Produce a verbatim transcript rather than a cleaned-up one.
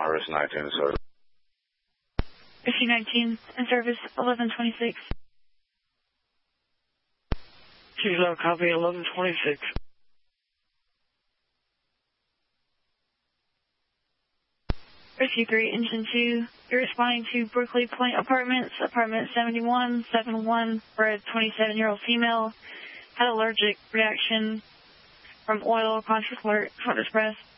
Iris nineteen service. Issue nineteen in service eleven twenty-six. Choose out copy eleven twenty-six. Issue three, engine two. You're responding to Brooklyn Point Apartments, apartment seventy-one seventy-one, where a twenty-seven-year-old female had allergic reaction from oil. Conscious alert, hot express.